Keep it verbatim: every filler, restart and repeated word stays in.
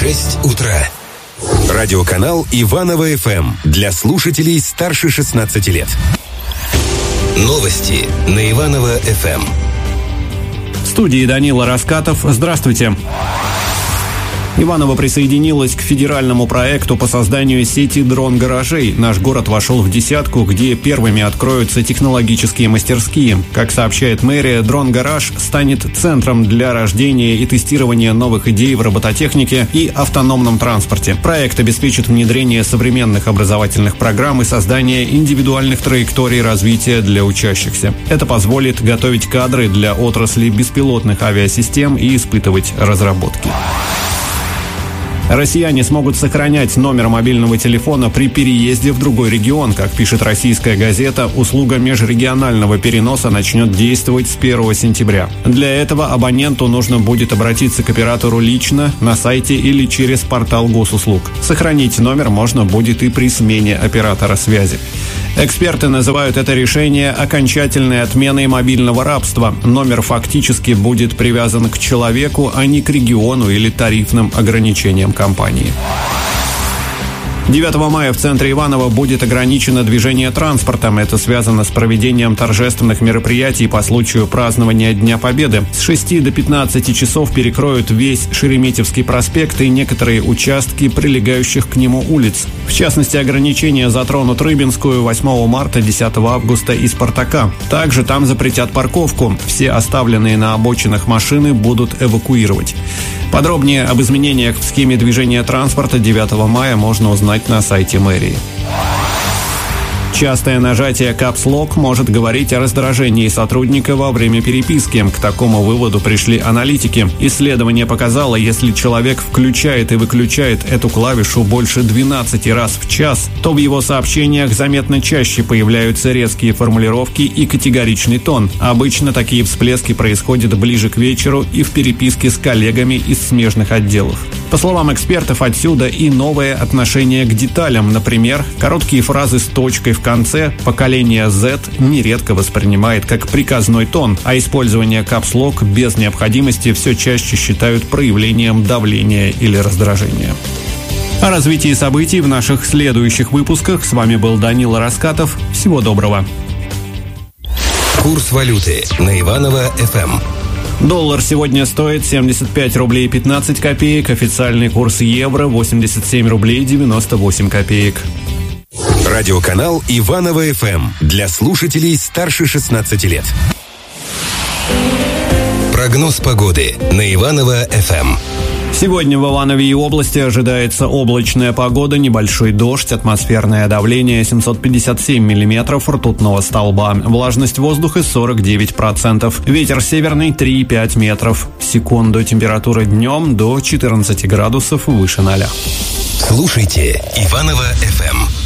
шесть утра. Радиоканал Иваново-ФМ для слушателей старше шестнадцати лет. Новости на Иваново-ФМ. В студии Данила Раскатов. Здравствуйте. Иваново присоединилась к федеральному проекту по созданию сети дрон-гаражей. Наш город вошел в десятку, где первыми откроются технологические мастерские. Как сообщает мэрия, дрон-гараж станет центром для рождения и тестирования новых идей в робототехнике и автономном транспорте. Проект обеспечит внедрение современных образовательных программ и создание индивидуальных траекторий развития для учащихся. Это позволит готовить кадры для отрасли беспилотных авиасистем и испытывать разработки. Россияне смогут сохранять номер мобильного телефона при переезде в другой регион. Как пишет российская газета, услуга межрегионального переноса начнет действовать с первого сентября. Для этого абоненту нужно будет обратиться к оператору лично, на сайте или через портал госуслуг. Сохранить номер можно будет и при смене оператора связи. Эксперты называют это решение окончательной отменой мобильного рабства. Номер фактически будет привязан к человеку, а не к региону или тарифным ограничениям компании. девятого мая в центре Иваново будет ограничено движение транспортом. Это связано с проведением торжественных мероприятий по случаю празднования Дня Победы. С шести до пятнадцати часов перекроют весь Шереметьевский проспект и некоторые участки прилегающих к нему улиц. В частности, ограничения затронут Рыбинскую, восьмого марта, десятого августа и Спартака. Также там запретят парковку. Все оставленные на обочинах машины будут эвакуировать. Подробнее об изменениях в схеме движения транспорта девятого мая можно узнать на сайте мэрии. Частое нажатие Caps Lock может говорить о раздражении сотрудника во время переписки. К такому выводу пришли аналитики. Исследование показало, если человек включает и выключает эту клавишу больше двенадцати раз в час, то в его сообщениях заметно чаще появляются резкие формулировки и категоричный тон. Обычно такие всплески происходят ближе к вечеру и в переписке с коллегами из смежных отделов. По словам экспертов, отсюда и новое отношение к деталям. Например, короткие фразы с точкой в конце поколение Z нередко воспринимает как приказной тон, а использование Caps Lock без необходимости все чаще считают проявлением давления или раздражения. О развитии событий в наших следующих выпусках. С вами был Данила Раскатов. Всего доброго. Курс валюты на Иваново-ФМ. Доллар сегодня стоит семьдесят пять рублей пятнадцать копеек, официальный курс евро восемьдесят семь рублей девяносто восемь копеек. Радиоканал Иваново-ФМ для слушателей старше шестнадцати лет. Прогноз погоды на Иваново-ФМ. Сегодня в Иванове и области ожидается облачная погода, небольшой дождь, атмосферное давление семьсот пятьдесят семь миллиметров ртутного столба, влажность воздуха сорок девять процентов, ветер северный три и пять метров в секунду, температура днем до четырнадцати градусов выше ноля. Слушайте Иваново-ФМ.